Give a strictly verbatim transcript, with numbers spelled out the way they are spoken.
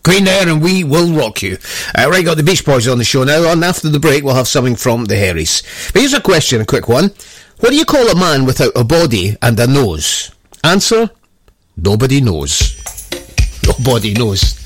Queen there, and we will rock you. Uh, right, got the Beach Boys on the show now, and after the break we'll have something from the Harrys. But here's a question, a quick one. What do you call a man without a body and a nose? Answer, nobody knows. Nobody knows.